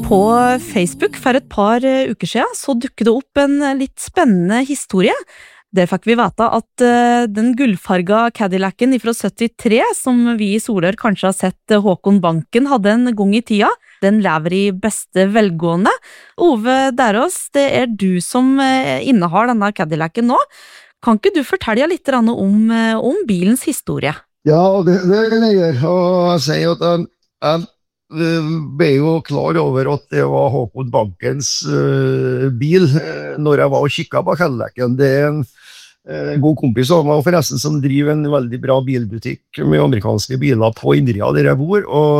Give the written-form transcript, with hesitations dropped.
På Facebook for et par uker siden så dukket det opp en litt spennende historie. Der fikk vi vite at den gullfarga Cadillacen fra 73, som vi i Solør kanskje har sett Håkon Banken hadde en gang i tida, den lever i beste velgående. Ove Derås, det du som innehar denne Cadillacen nå. Kan ikke du fortelle litt om bilens historie? Ja, det kan jeg gjøre. Og jeg sier at jeg ble jo klar over at det var Håkon Bankens bil når jeg var og kikket på Cadillacen. Det en god kompis av meg forresten som driver en veldig bra bilbutikk med amerikanske biler på Indria der jeg bor, og